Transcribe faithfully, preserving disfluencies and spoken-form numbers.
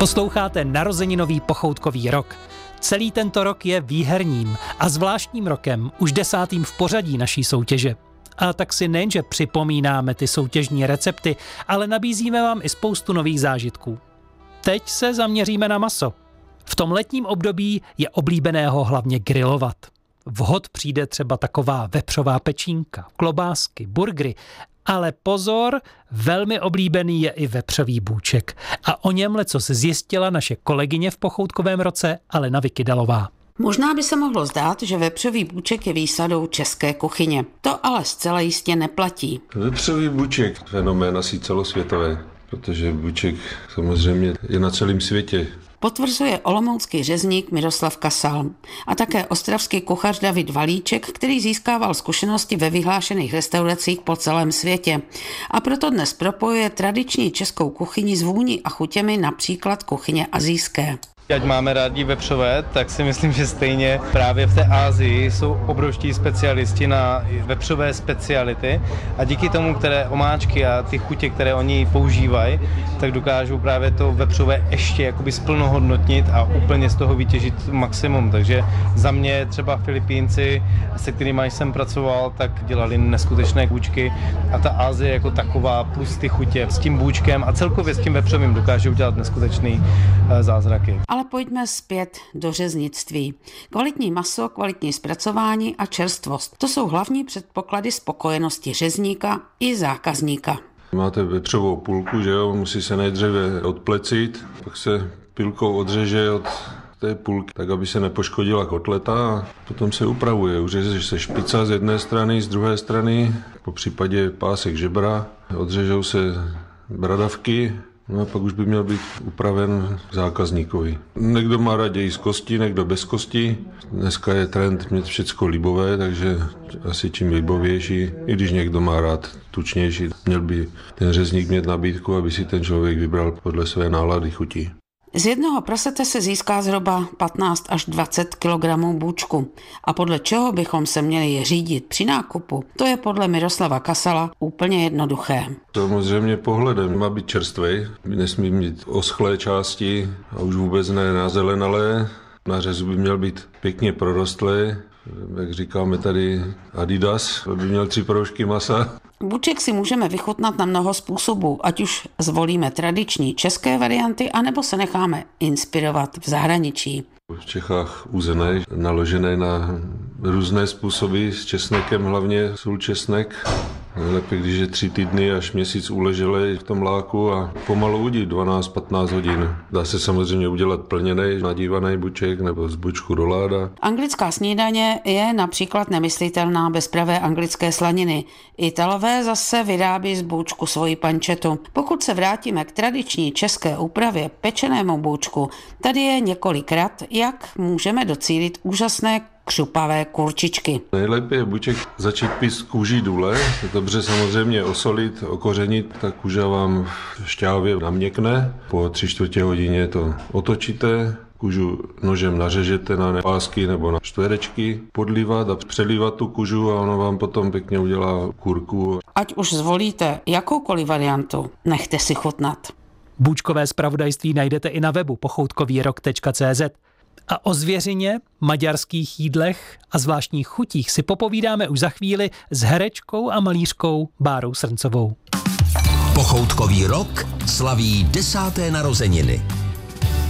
Posloucháte narozeninový pochoutkový rok. Celý tento rok je výherním a zvláštním rokem, už desátým v pořadí naší soutěže. A tak si nejenže připomínáme ty soutěžní recepty, ale nabízíme vám i spoustu nových zážitků. Teď se zaměříme na maso. V tom letním období je oblíbeného hlavně grilovat. Vhod přijde třeba taková vepřová pečínka, klobásky, burgery, ale pozor, velmi oblíbený je i vepřový bůček. A o něm lecos zjistila naše kolegyně v pochoutkovém roce Alena Vykydalová. Možná by se mohlo zdát, že vepřový bůček je výsadou české kuchyně. To ale zcela jistě neplatí. Vepřový bůček, fenomén asi celosvětové, protože bůček samozřejmě je na celém světě. Potvrzuje olomoucký řezník Miroslav Kasal a také ostravský kuchař David Valíček, který získával zkušenosti ve vyhlášených restauracích po celém světě. A proto dnes propojuje tradiční českou kuchyni s vůní a chutěmi například kuchyně asijské. Ať máme rádi vepřové, tak si myslím, že stejně právě v té Asii jsou obrovští specialisti na vepřové speciality a díky tomu, které omáčky a ty chutě, které oni používají, tak dokážou právě to vepřové ještě jakoby splnohodnotnit a úplně z toho vytěžit maximum. Takže za mě třeba Filipínci, se kterými jsem pracoval, tak dělali neskutečné bůčky a ta Asie jako taková plus ty chutě s tím bůčkem a celkově s tím vepřovým dokážou dělat neskutečný zázraky. Ale pojďme zpět do řeznictví. Kvalitní maso, kvalitní zpracování a čerstvost. To jsou hlavní předpoklady spokojenosti řezníka i zákazníka. Máte vepřovou půlku, že jo, musí se nejdříve odplecit, pak se pilkou odřeže od té půlky, tak aby se nepoškodila kotleta a potom se upravuje. Uřeže se špica z jedné strany, z druhé strany, po případě pásek žebra, odřežou se bradavky. No a pak už by měl být upraven zákazníkovi. Někdo má raději z kosti, někdo bez kosti. Dneska je trend mít všecko libové, takže asi čím libovější. I když někdo má rád tučnější, měl by ten řezník mít nabídku, aby si ten člověk vybral podle své nálady chutí. Z jednoho prasete se získá zhruba patnáct až dvacet kilogramů bůčku. A podle čeho bychom se měli řídit při nákupu, to je podle Miroslava Kasala úplně jednoduché. Samozřejmě pohledem má být čerstvý, nesmí mít oschlé části a už vůbec ne nazelenalé. Na řezu by měl být pěkně prorostlý, jak říkáme tady Adidas, by měl tři proužky masa. Bůček si můžeme vychutnat na mnoho způsobů, ať už zvolíme tradiční české varianty, anebo se necháme inspirovat v zahraničí. V Čechách uzené, naložené na různé způsoby, s česnekem hlavně, sůl česnek. Nejlépe, když je tři týdny až měsíc uleželej v tom láku a pomalu udí dvanáct patnáct hodin. Dá se samozřejmě udělat plněnej, nadívaný buček nebo z bučku do láda. Anglická snídaně je například nemyslitelná bez pravé anglické slaniny. Italové zase vyrábí z bůčku svoji pančetu. Pokud se vrátíme k tradiční české úpravě pečenému bůčku, tady je několik rad, jak můžeme docílit úžasné křupavé kurčičky. Nejlépe je buček začít pít z kůží důle, dobře samozřejmě osolit, okořenit, ta kůža vám v šťávě naměkne. Po tři čtvrtě hodině to otočíte, kůžu nožem nařežete na pásky nebo na čtverečky, podlívat a přelívat tu kůžu a ono vám potom pěkně udělá kurku. Ať už zvolíte jakoukoliv variantu, nechte si chutnat. Bůčkové zpravodajství najdete i na webu pochoutkovýrok tečka cé zet. A o zvěřině, maďarských jídlech a zvláštních chutích si popovídáme už za chvíli s herečkou a malířkou Bárou Srncovou. Pochoutkový rok slaví desáté narozeniny.